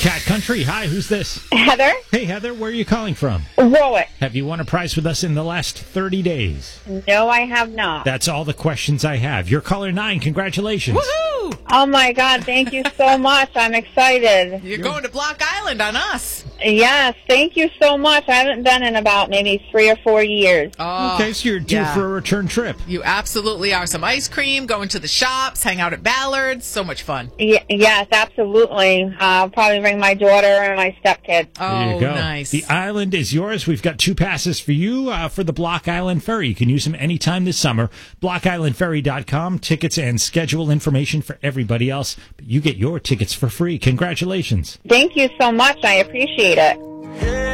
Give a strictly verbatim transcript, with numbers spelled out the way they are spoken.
Cat Country. Hi, who's this? Heather? Hey, Heather, where are you calling from? Warwick. Have you won a prize with us in the last thirty days? No, I have not. That's all the questions I have. You're caller nine. Congratulations. Woohoo! Oh, my God. Thank you so much. I'm excited. You're going to Block Island on us. Yes, thank you so much. I haven't been in about maybe three or four years. Oh, Okay, so you're due yeah. for a return trip. You absolutely are. Some ice cream, going to the shops, hang out at Ballard's. So much fun. Y- yes, absolutely. Uh, I'll probably bring my daughter and my stepkid. Oh, There you go. nice. The island is yours. We've got two passes for you uh, for the Block Island Ferry. You can use them anytime this summer. block island ferry dot com. Tickets and schedule information for everybody else. But you get your tickets for free. Congratulations. Thank you so much. I appreciate it.